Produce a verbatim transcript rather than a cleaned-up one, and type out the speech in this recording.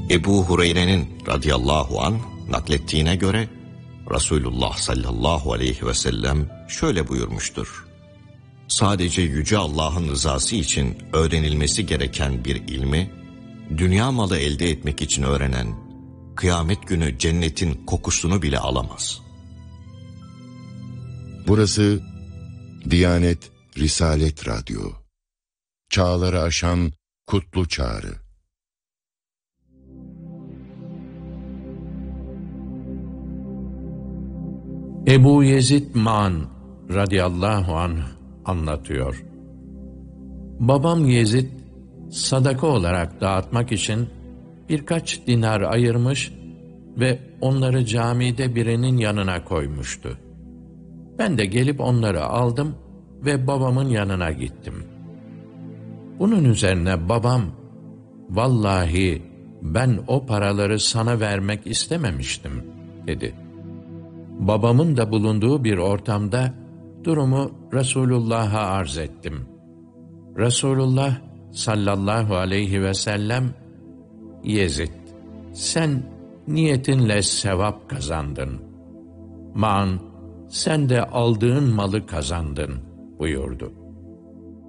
Ebu Hureyre'nin radıyallahu anh naklettiğine göre Resulullah sallallahu aleyhi ve sellem şöyle buyurmuştur: sadece Yüce Allah'ın rızası için öğrenilmesi gereken bir ilmi, dünya malı elde etmek için öğrenen, kıyamet günü cennetin kokusunu bile alamaz. Burası Diyanet Risalet Radyo. Çağları aşan kutlu çağrı. Ebu Yezid Ma'an radıyallahu anh anlatıyor. Babam Yezid, sadaka olarak dağıtmak için birkaç dinar ayırmış ve onları camide birinin yanına koymuştu. Ben de gelip onları aldım ve babamın yanına gittim. Bunun üzerine babam, "Vallahi ben o paraları sana vermek istememiştim," dedi. Babamın da bulunduğu bir ortamda durumu Resulullah'a arz ettim. Resulullah sallallahu aleyhi ve sellem, "Yezid, sen niyetinle sevap kazandın. Ma'an, sen de aldığın malı kazandın," buyurdu.